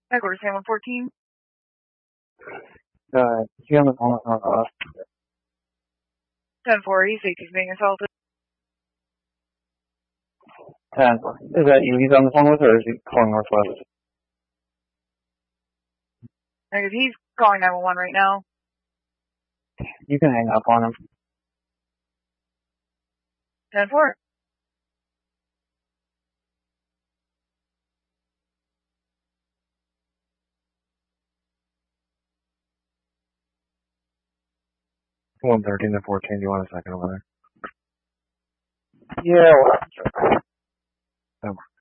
Headquarters, Sam 114. He on the phone. 10-4, safety's being assaulted. 10. Is that you he's on the phone with, or is he calling Northwest? Because he's calling 911 right now. You can hang up on him. 10-4. One 13 to 14. Do you want a second over there? Yeah.